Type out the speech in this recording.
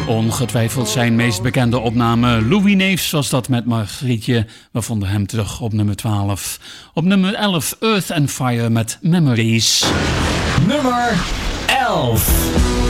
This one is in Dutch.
Ongetwijfeld zijn meest bekende opname. Louis Neefs was dat met Margrietje. We vonden hem terug op nummer 12. Op nummer 11 Earth and Fire met Memories. Nummer 11.